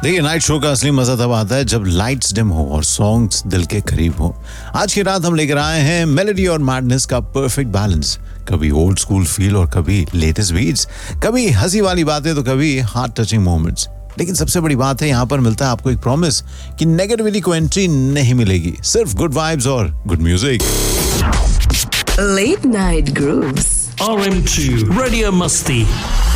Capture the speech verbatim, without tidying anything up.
देखिए, night show का असली मजा तब आता है जब लाइट्स डिम हो और सॉन्ग्स दिल के करीब हो। आज की रात हम लेकर आए हैं मेलोडी और मैडनेस का परफेक्ट बैलेंस। कभी ओल्ड स्कूल फील और कभी लेटेस्ट बीट्स, कभी हंसी वाली बातें तो कभी हार्ट टचिंग मोमेंट्स। लेकिन सबसे बड़ी बात है, यहाँ पर मिलता है आपको एक प्रॉमिस कि नेगेटिविटी को एंट्री नहीं मिलेगी, सिर्फ गुड वाइब्स और good music. Late Night Grooves R M two Radio Musty